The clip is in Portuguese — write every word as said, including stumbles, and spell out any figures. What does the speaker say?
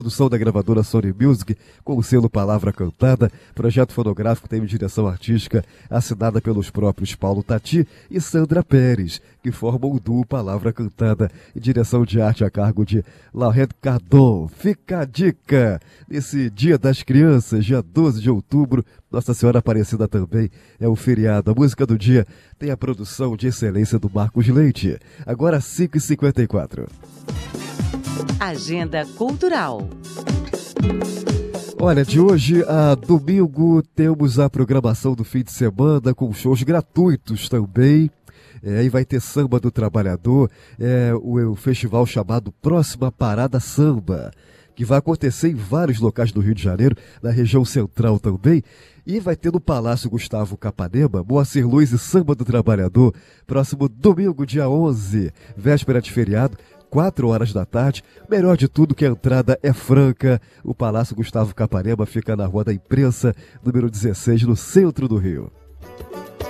Produção da gravadora Sony Music, com o selo Palavra Cantada. Projeto fonográfico tem direção artística assinada pelos próprios Paulo Tati e Sandra Pérez, que formam o duo Palavra Cantada, e direção de arte a cargo de Laurent Cardon. Fica a dica! Nesse Dia das Crianças, dia doze de outubro, Nossa Senhora Aparecida também é o feriado. A música do dia tem a produção de excelência do Marcos Leite. Agora cinco e cinquenta e quatro. Agenda Cultural. Olha, de hoje a domingo temos a programação do fim de semana com shows gratuitos também. É, e vai ter Samba do Trabalhador, é, o, o festival chamado Próxima Parada Samba, que vai acontecer em vários locais do Rio de Janeiro, na região central também. E vai ter no Palácio Gustavo Capanema, Moacir Luz e Samba do Trabalhador, próximo domingo, dia onze, véspera de feriado, quatro horas da tarde. Melhor de tudo que a entrada é franca. O Palácio Gustavo Capanema fica na Rua da Imprensa, número dezesseis, no centro do Rio.